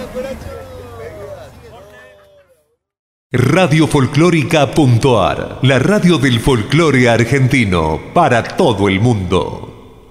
Radiofolclórica.ar, la radio del folclore argentino para todo el mundo.